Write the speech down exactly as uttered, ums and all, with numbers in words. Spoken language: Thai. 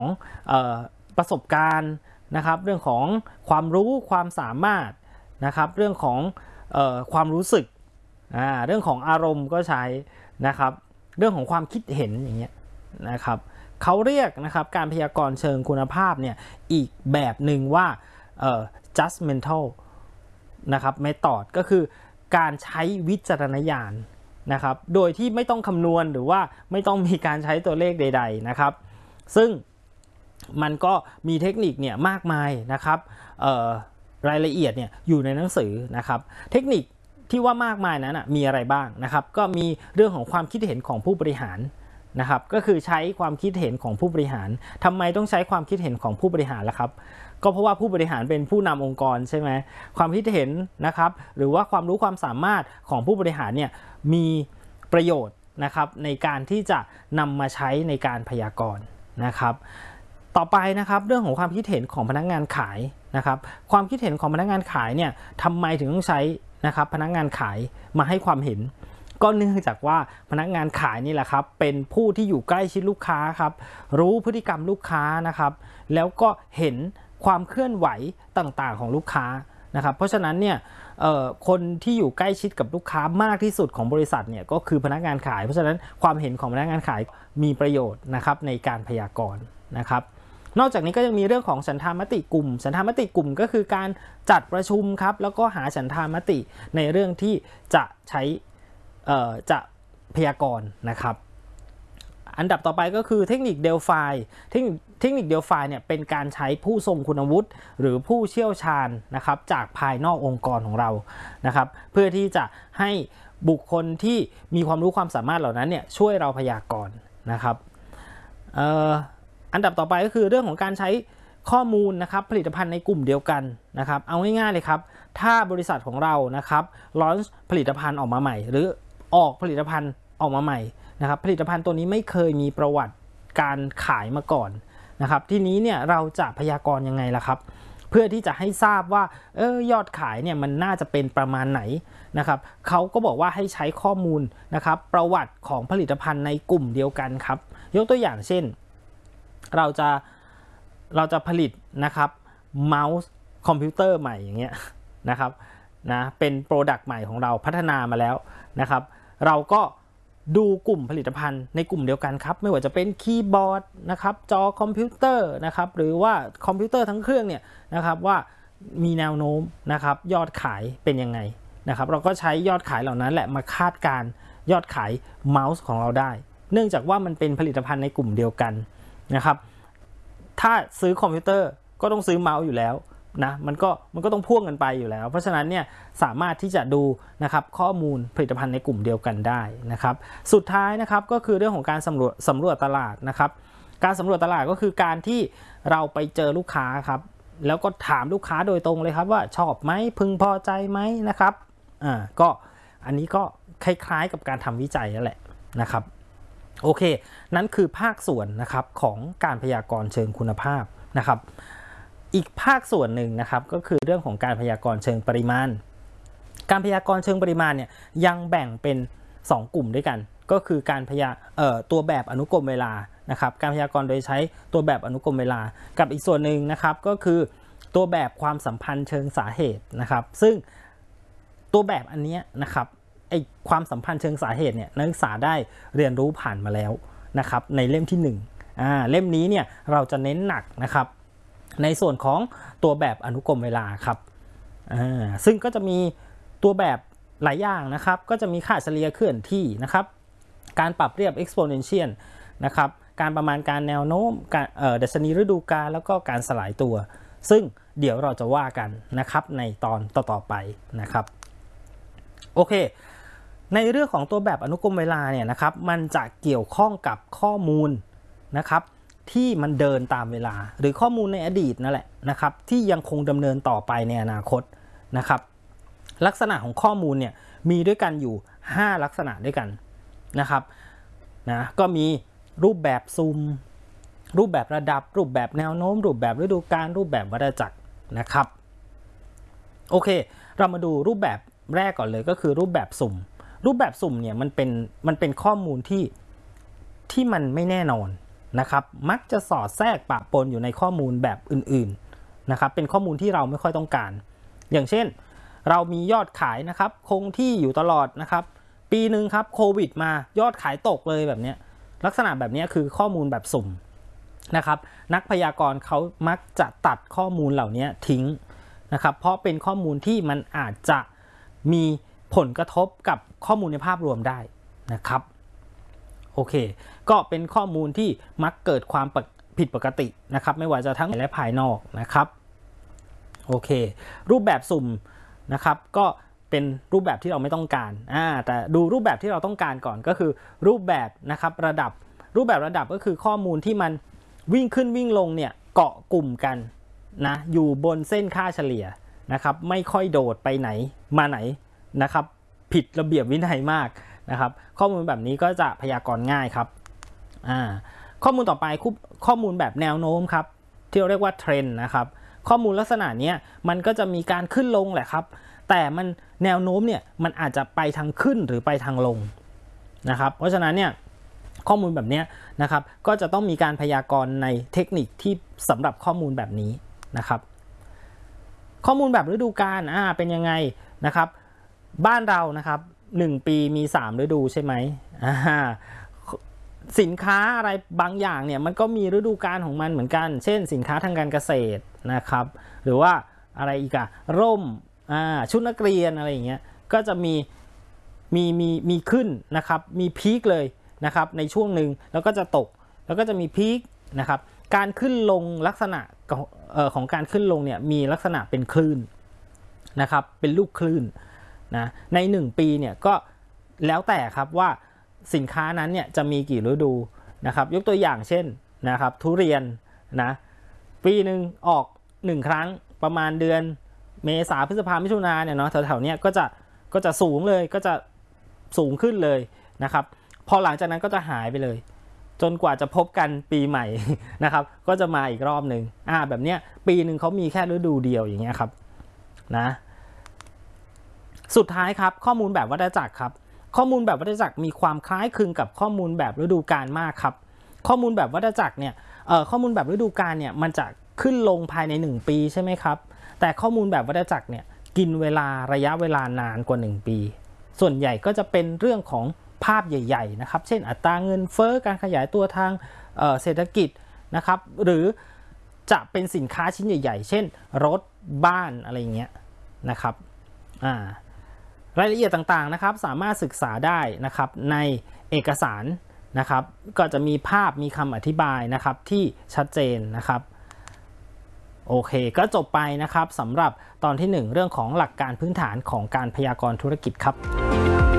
ประสบการณ์นะครับเรื่องของความรู้ความสามารถนะครับเรื่องของเอ่อความรู้สึกอ่าเรื่องของอารมณ์ก็ใช้นะครับเรื่องของความคิดเห็นอย่างเงี้ยนะครับเขาเรียกนะครับการพยากรณ์เชิงคุณภาพเนี่ยอีกแบบหนึ่งว่าเอ่อ judgmental นะครับ method ก็คือการใช้วิจารณญาณนะครับโดยที่ไม่ต้องคำนวณหรือว่าไม่ต้องมีการใช้ตัวเลขใดๆนะครับซึ่งมันก็มีเทคนิคเนี่ยมากมายนะครับรายละเอียดเนี่ยอยู่ในหนังสือนะครับเทคนิคที่ว่ามากมายนั้นนะมีอะไรบ้างนะครับก็มีเรื่องของความคิดเห็นของผู้บริหารนะครับก็คือใช้ความคิดเห็นของผู้บริหารทำไมต้องใช้ความคิดเห็นของผู้บริหารล่ะครับก็เพราะว่าผู้บริหารเป็นผู้นำองค์กรใช่ไหมความคิดเห็นนะครับหรือว่าความรู้ความสามารถของผู้บริหารเนี่ยมีประโยชน์นะครับในการที่จะนำมาใช้ในการพยากรณ์นะครับต่อไปนะครับเรื่องของความคิดเห็นของพนักงานขายนะครับความคิดเห็นของพนักงานขายเนี่ยทำไมถึงต้องใช้นะครับพนักงานขายมาให้ความเห็นก็เนื่องจากว่าพนักงานขายนี่แหละครับเป็นผู้ที่อยู่ใกล้ชิดลูกค้าครับรู้พฤติกรรมลูกค้านะครับแล้วก็เห็นความเคลื่อนไหวต่างๆของลูกค้านะครับเพราะฉะนั้นเนี่ยคนที่อยู่ใกล้ชิดกับลูกค้ามากที่สุดของบริษัทเนี่ยก็คือพนักงานขายเพราะฉะนั้นความเห็นของพนักงานขายมีประโยชน์นะครับในการพยากรณ์นะครับนอกจากนี้ก็ยังมีเรื่องของฉันทามติกลุ่มฉันทามติกลุ่มก็คือการจัดประชุมครับแล้วก็หาฉันทามติในเรื่องที่จะใช้จะพยากรณ์นะครับอันดับต่อไปก็คือเทคนิคเดลฟายเทคนิคเทคนิคเดลฟายเนี่ยเป็นการใช้ผู้ทรงคุณวุฒิหรือผู้เชี่ยวชาญนะครับจากภายนอกองค์กรของเรานะครับเพื่อที่จะให้บุคคลที่มีความรู้ความสามารถเหล่านั้นเนี่ยช่วยเราพยากรณ์นะครับอันดับต่อไปก็คือเรื่องของการใช้ข้อมูลนะครับผลิตภัณฑ์ในกลุ่มเดียวกันนะครับเอาง่ายๆเลยครับถ้าบริษัทของเรานะครับลอนช์ผลิตภัณฑ์ออกมาใหม่หรือออกผลิตภัณฑ์ออกมาใหม่นะครับผลิตภัณฑ์ตัวนี้ไม่เคยมีประวัติการขายมาก่อนนะครับทีนี้เนี่ยเราจะพยากรณ์ยังไงล่ะครับเพื่อที่จะให้ทราบว่าเออยอดขายเนี่ยมันน่าจะเป็นประมาณไหนนะครับเขาก็บอกว่าให้ใช้ข้อมูลนะครับประวัติของผลิตภัณฑ์ในกลุ่มเดียวกันครับยกตัวอย่างเช่นเราจะเราจะผลิตนะครับเมาส์คอมพิวเตอร์ใหม่อย่างเงี้ยนะครับนะเป็นโปรดักต์ใหม่ของเราพัฒนามาแล้วนะครับเราก็ดูกลุ่มผลิตภัณฑ์ในกลุ่มเดียวกันครับไม่ว่าจะเป็นคีย์บอร์ดนะครับจอคอมพิวเตอร์นะครับหรือว่าคอมพิวเตอร์ทั้งเครื่องเนี่ยนะครับว่ามีแนวโน้มนะครับยอดขายเป็นยังไงนะครับเราก็ใช้ยอดขายเหล่านั้นแหละมาคาดการยอดขายเมาส์ของเราได้เนื่องจากว่ามันเป็นผลิตภัณฑ์ในกลุ่มเดียวกันนะครับถ้าซื้อคอมพิวเตอร์ก็ต้องซื้อเมาส์อยู่แล้วนะมันก็มันก็ต้องพ่วงกันไปอยู่แล้วเพราะฉะนั้นเนี่ยสามารถที่จะดูนะครับข้อมูลผลิตภัณฑ์ในกลุ่มเดียวกันได้นะครับสุดท้ายนะครับก็คือเรื่องของการสำรวจสำรวจตลาดนะครับการสำรวจตลาดก็คือการที่เราไปเจอลูกค้าครับแล้วก็ถามลูกค้าโดยตรงเลยครับว่าชอบไหมพึงพอใจไหมนะครับอ่าก็อันนี้ก็คล้ายๆกับการทำวิจัยนั่นแหละนะครับโอเคนั่นคือภาคส่วนนะครับของการพยากรณ์เชิงคุณภาพนะครับอีกภาคส่วนหนึ่งนะครับก็คือเรื่องของการพยากรณ์เชิงปริมาณการพยากรณ์เชิงปริมาณเนี่ยยังแบ่งเป็นสองกลุ่มด้วยกันก็คือการพยาเอ่อตัวแบบอนุกรมเวลานะครับการพยากรณ์โดยใช้ตัวแบบอนุกรมเวลากับอีกส่วนหนึ่งนะครับก็คือตัวแบบความสัมพันธ์เชิงสาเหตุนะครับซึ่งตัวแบบอันนี้นะครับไอความสัมพันธ์เชิงสาเหตุเนี่ยนักศึกษาได้เรียนรู้ผ่านมาแล้วนะครับในเล่มที่หนึ่งอ่าเล่มนี้เนี่ยเราจะเน้นหนักนะครับในส่วนของตัวแบบอนุกรมเวลาครับอ่าซึ่งก็จะมีตัวแบบหลายอย่างนะครับก็จะมีค่าเฉลี่ยเคลื่อนที่นะครับการปรับเรียบ exponential นะครับการประมาณการแนวโน้มการเอ่อดัชนีฤดูกาลแล้วก็การสลายตัวซึ่งเดี๋ยวเราจะว่ากันนะครับในตอนต่อๆไปนะครับโอเคในเรื่องของตัวแบบอนุกรมเวลาเนี่ยนะครับมันจะเกี่ยวข้องกับข้อมูลนะครับที่มันเดินตามเวลาหรือข้อมูลในอดีตนั่นแหละนะครับที่ยังคงดำเนินต่อไปในอนาคตนะครับลักษณะของข้อมูลเนี่ยมีด้วยกันอยู่ห้าลักษณะด้วยกันนะครับนะก็มีรูปแบบซูมรูปแบบระดับรูปแบบแนวโน้มรูปแบบฤดูกาลรูปแบบวัฏจักรนะครับโอเคเรามาดูรูปแบบแรกก่อนเลยก็คือรูปแบบสุ่มรูปแบบสุ่มเนี่ยมันเป็นมันเป็นข้อมูลที่ที่มันไม่แน่นอนนะครับมักจะสอดแทรกปะปนอยู่ในข้อมูลแบบอื่นๆนะครับเป็นข้อมูลที่เราไม่ค่อยต้องการอย่างเช่นเรามียอดขายนะครับคงที่อยู่ตลอดนะครับปีหนึ่งครับโควิดมายอดขายตกเลยแบบนี้ลักษณะแบบนี้คือข้อมูลแบบสุ่มนะครับนักพยากรณ์เขามักจะตัดข้อมูลเหล่านี้ทิ้งนะครับเพราะเป็นข้อมูลที่มันอาจจะมีผลกระทบกับข้อมูลในภาพรวมได้นะครับโอเคก็เป็นข้อมูลที่มักเกิดความผิดปกตินะครับไม่ว่าจะทั้งภายในและภายนอกนะครับโอเครูปแบบสุ่มนะครับก็เป็นรูปแบบที่เราไม่ต้องการอ่าแต่ดูรูปแบบที่เราต้องการก่อนก็คือรูปแบบนะครับระดับรูปแบบระดับก็คือข้อมูลที่มันวิ่งขึ้นวิ่งลงเนี่ยเกาะกลุ่มกันนะอยู่บนเส้นค่าเฉลี่ยนะครับไม่ค่อยโดดไปไหนมาไหนนะครับผิดระเบียบวินัยมากนะครับข้อมูลแบบนี้ก็จะพยากรณ์ง่ายครับอ่าข้อมูลต่อไปข้อมูลแบบแนวโน้มครับที่เราเรียกว่าเทรนด์นะครับข้อมูลลักษณะนี้มันก็จะมีการขึ้นลงแหละครับแต่มันแนวโน้มเนี่ยมันอาจจะไปทางขึ้นหรือไปทางลงนะครับเพราะฉะนั้นเนี่ยข้อมูลแบบนี้นะครับก็จะต้องมีการพยากรณ์ในเทคนิคที่สำหรับข้อมูลแบบนี้นะครับข้อมูลแบบฤดูกาลอ่าเป็นยังไงนะครับบ้านเรานะครับหนึ่งปีมีสามฤดูใช่ไหมอ่าสินค้าอะไรบางอย่างเนี่ยมันก็มีฤดูกาลของมันเหมือนกันเช่นสินค้าทางการเกษตรนะครับหรือว่าอะไรอีกอะร่มอ่าชุดนักเรียนอะไรอย่างเงี้ยก็จะมีมีมีมีขึ้นนะครับมีพีคเลยนะครับในช่วงหนึ่งแล้วก็จะตกแล้วก็จะมีพีคนะครับการขึ้นลงลักษณะของการขึ้นลงเนี่ยมีลักษณะเป็นคลื่นนะครับเป็นลูกคลื่นนะในหนึ่งปีเนี่ยก็แล้วแต่ครับว่าสินค้านั้นเนี่ยจะมีกี่ฤดูนะครับยกตัวอย่างเช่นนะครับทุเรียนนะปีหนึ่งออกหนึ่งครั้งประมาณเดือนเมษาพฤษภามิถุนาเนี่ยเนาะแถวๆเนี้ยก็จะก็จะสูงเลยก็จะสูงขึ้นเลยนะครับพอหลังจากนั้นก็จะหายไปเลยจนกว่าจะพบกันปีใหม่นะครับก็จะมาอีกรอบหนึ่งอ่าแบบเนี้ยปีหนึ่งเขามีแค่ฤดูเดียวอย่างเงี้ยครับนะสุดท้ายครับข้อมูลแบบวัฏจักรครับข้อมูลแบบวัฏจักรมีความคล้ายคลึงกับข้อมูลแบบฤดูกาลมากครับข้อมูลแบบวัฏจักรเนี่ยเอ่อข้อมูลแบบฤดูกาลเนี่ยมันจะขึ้นลงภายในหนึ่งปีใช่ไหมครับแต่ข้อมูลแบบวัฏจักรเนี่ยกินเวลาระยะเวลานานกว่าหนึ่งปีส่วนใหญ่ก็จะเป็นเรื่องของภาพใหญ่ๆนะครับเช่นอัตราเงินเฟ้อการขยายตัวทางเอ่อเศรษฐกิจนะครับหรือจะเป็นสินค้าชิ้นใหญ่ๆเช่นรถบ้านอะไรเงี้ยนะครับอ่ารายละเอียดต่างๆนะครับสามารถศึกษาได้นะครับในเอกสารนะครับก็จะมีภาพมีคำอธิบายนะครับที่ชัดเจนนะครับโอเคก็จบไปนะครับสำหรับตอนที่หนึ่งเรื่องของหลักการพื้นฐานของการพยากรณ์ธุรกิจครับ